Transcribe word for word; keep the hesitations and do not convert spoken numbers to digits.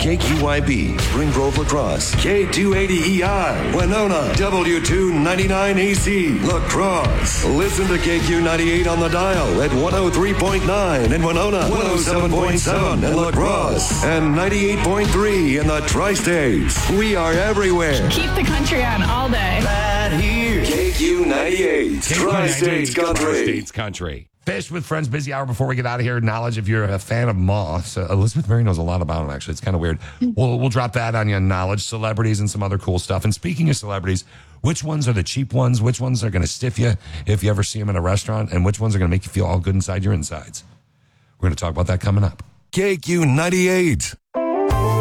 K Q I B, Spring Grove La Crosse, K two eighty E I, Winona, W two ninety-nine A C, La Crosse. Listen to K Q ninety-eight on the dial at one oh three point nine in Winona, one oh seven point seven in La Crosse, and ninety-eight point three in the Tri-States. We are everywhere. Keep the country on all day. Right here. K Q ninety-eight, Tri-States Country. Tri-States Country. Fish with Friends, busy hour before we get out of here. Knowledge, if you're a fan of Moss. Uh, Elizabeth Murray knows a lot about him, actually. It's kind of weird. We'll, we'll drop that on you. Knowledge, celebrities, and some other cool stuff. And speaking of celebrities, which ones are the cheap ones? Which ones are going to stiff you if you ever see them in a restaurant? And which ones are going to make you feel all good inside your insides? We're going to talk about that coming up. K Q ninety-eight.